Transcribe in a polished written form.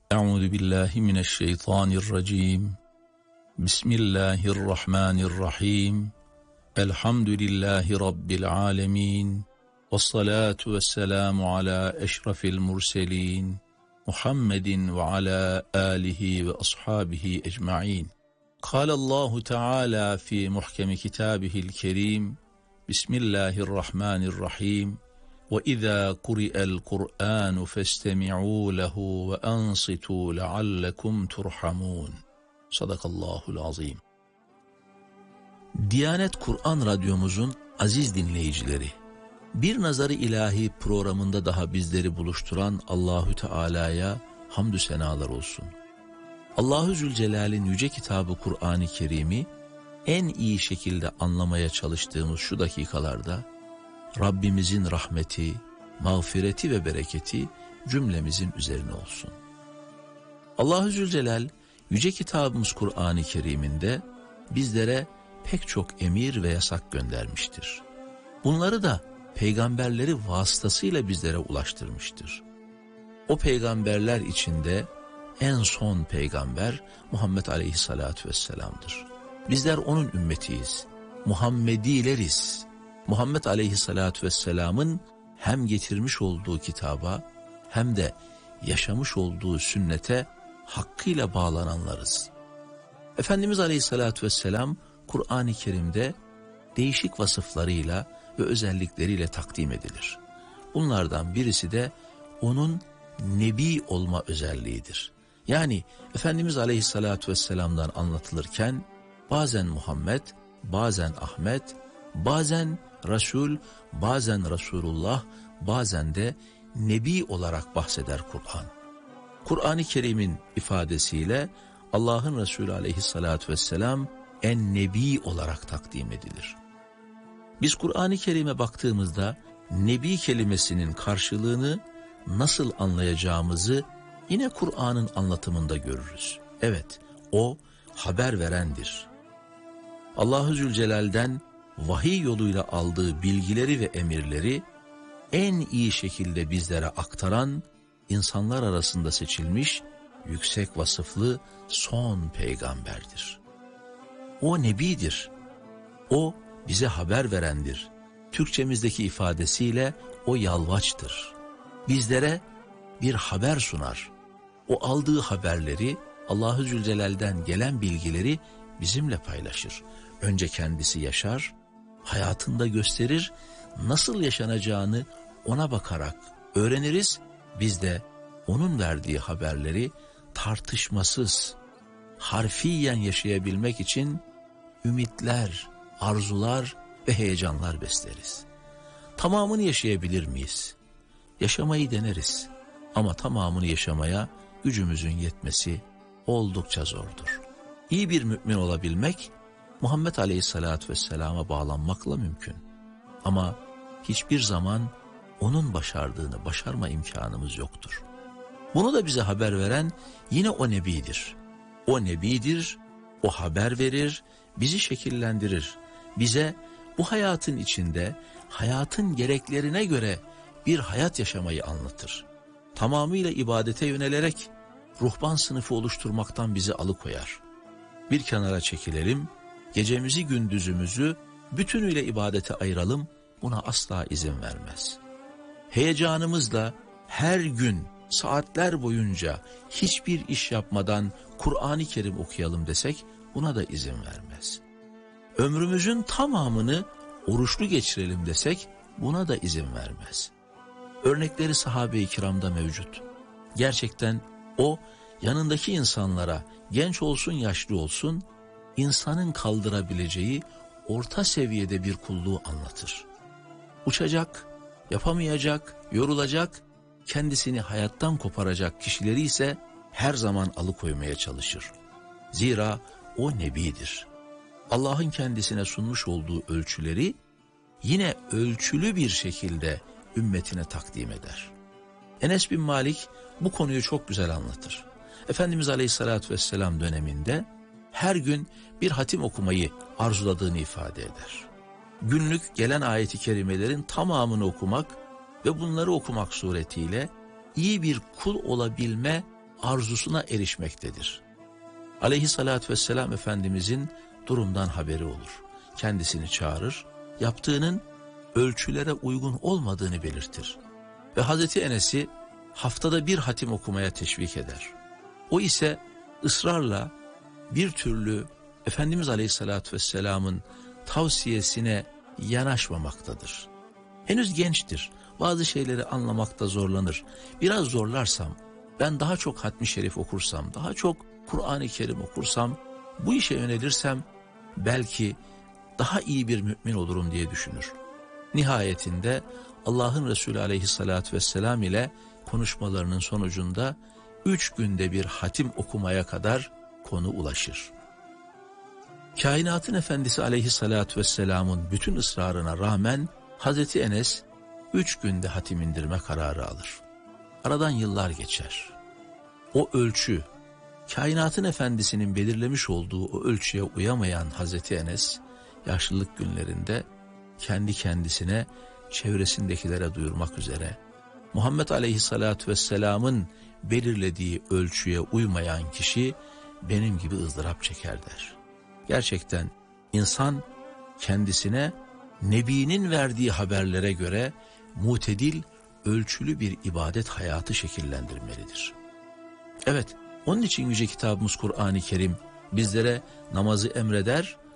Euzu billahi mineşşeytanirracim. Bismillahirrahmanirrahim. Elhamdülillahi rabbil alamin. Vessalatu vesselamu ala eşrafil murselin. Muhammedin ve ala alihi ve ashabihi ecmaîn. Kâlallahu Teala fi muhkemi kitâbihil kerîm. Bismillahirrahmanirrahim. وَإِذَا قُرِئَ الْقُرْآنُ فَاسْتَمِعُوا لَهُ وَأَنصِتُوا لَعَلَّكُمْ تُرْحَمُونَ. Sadakallahul azim. Diyanet Kur'an Radyomuzun aziz dinleyicileri, Bir Nazar-ı İlahi programında daha bizleri buluşturan Allahü Teala'ya hamdü senalar olsun. Allahu Zülcelal'in yüce kitabı Kur'an-ı Kerim'i en iyi şekilde anlamaya çalıştığımız şu dakikalarda Rabbimizin rahmeti, mağfireti ve bereketi cümlemizin üzerine olsun. Allahu Zülcelal yüce kitabımız Kur'an-ı Kerim'inde bizlere pek çok emir ve yasak göndermiştir. Bunları da peygamberleri vasıtasıyla bizlere ulaştırmıştır. O peygamberler içinde en son peygamber Muhammed Aleyhisselatü Vesselam'dır. Bizler onun ümmetiyiz, Muhammedileriz. Muhammed Aleyhisselatü Vesselam'ın hem getirmiş olduğu kitaba hem de yaşamış olduğu sünnete hakkıyla bağlananlarız. Efendimiz Aleyhisselatü Vesselam Kur'an-ı Kerim'de değişik vasıflarıyla ve özellikleriyle takdim edilir. Bunlardan birisi de onun nebi olma özelliğidir. Yani Efendimiz Aleyhisselatü Vesselam'dan anlatılırken bazen Muhammed, bazen Ahmet, bazen Resul, bazen Resulullah, bazen de Nebi olarak bahseder Kur'an. Kur'an-ı Kerim'in ifadesiyle Allah'ın Resulü Aleyhisselatü Vesselam en Nebi olarak takdim edilir. Biz Kur'an-ı Kerim'e baktığımızda Nebi kelimesinin karşılığını nasıl anlayacağımızı yine Kur'an'ın anlatımında görürüz. Evet, o haber verendir. Allah-u Zülcelal'den vahiy yoluyla aldığı bilgileri ve emirleri en iyi şekilde bizlere aktaran, insanlar arasında seçilmiş, yüksek vasıflı son peygamberdir. O nebidir. O bize haber verendir. Türkçemizdeki ifadesiyle o yalvaçtır. Bizlere bir haber sunar. O aldığı haberleri, Allah-u Zülcelal'den gelen bilgileri bizimle paylaşır. Önce kendisi yaşar, hayatında gösterir, nasıl yaşanacağını ona bakarak öğreniriz. Biz de onun verdiği haberleri tartışmasız, harfiyen yaşayabilmek için ümitler, arzular ve heyecanlar besleriz. Tamamını yaşayabilir miyiz? Yaşamayı deneriz ama tamamını yaşamaya gücümüzün yetmesi oldukça zordur. İyi bir mümin olabilmek, Muhammed Aleyhisselatü Vesselam'a bağlanmakla mümkün. Ama hiçbir zaman onun başardığını başarma imkanımız yoktur. Bunu da bize haber veren yine o Nebidir. O Nebidir, o haber verir, bizi şekillendirir. Bize bu hayatın içinde hayatın gereklerine göre bir hayat yaşamayı anlatır. Tamamıyla ibadete yönelerek ruhban sınıfı oluşturmaktan bizi alıkoyar. Bir kenara çekilelim, gecemizi gündüzümüzü bütünüyle ibadete ayıralım, buna asla izin vermez. Heyecanımızla her gün saatler boyunca hiçbir iş yapmadan Kur'an-ı Kerim okuyalım desek buna da izin vermez. Ömrümüzün tamamını oruçlu geçirelim desek buna da izin vermez. Örnekleri sahabe-i kiramda mevcut. Gerçekten o yanındaki insanlara, genç olsun yaşlı olsun, insanın kaldırabileceği orta seviyede bir kulluğu anlatır. Uçacak, yapamayacak, yorulacak, kendisini hayattan koparacak kişileri ise her zaman alıkoymaya çalışır. Zira o Nebidir. Allah'ın kendisine sunmuş olduğu ölçüleri yine ölçülü bir şekilde ümmetine takdim eder. Enes bin Malik bu konuyu çok güzel anlatır. Efendimiz Aleyhisselatü Vesselam döneminde her gün bir hatim okumayı arzuladığını ifade eder. Günlük gelen ayet-i kerimelerin tamamını okumak ve bunları okumak suretiyle iyi bir kul olabilme arzusuna erişmektedir. Aleyhissalatü vesselam Efendimizin durumdan haberi olur. Kendisini çağırır, yaptığının ölçülere uygun olmadığını belirtir. Ve Hazreti Enes'i haftada bir hatim okumaya teşvik eder. O ise ısrarla bir türlü Efendimiz Aleyhisselatü Vesselam'ın tavsiyesine yanaşmamaktadır. Henüz gençtir, bazı şeyleri anlamakta zorlanır. Biraz zorlarsam, ben daha çok hatmi şerif okursam, daha çok Kur'an-ı Kerim okursam, bu işe yönelirsem belki daha iyi bir mümin olurum diye düşünür. Nihayetinde Allah'ın Resulü Aleyhisselatü Vesselam ile konuşmalarının sonucunda 3 günde bir hatim okumaya kadar konu ulaşır. Kainatın Efendisi Aleyhisselatü Vesselam'ın bütün ısrarına rağmen Hazreti Enes 3 günde hatim indirme kararı alır. Aradan yıllar geçer. O ölçü, kainatın efendisinin belirlemiş olduğu o ölçüye uyamayan Hazreti Enes, yaşlılık günlerinde kendi kendisine, çevresindekilere duyurmak üzere, Muhammed Aleyhisselatü Vesselam'ın belirlediği ölçüye uymayan kişi benim gibi ızdırap çeker der. Gerçekten insan kendisine Nebi'nin verdiği haberlere göre mutedil, ölçülü bir ibadet hayatı şekillendirmelidir. Evet, onun için yüce kitabımız Kur'an-ı Kerim bizlere namazı emreder,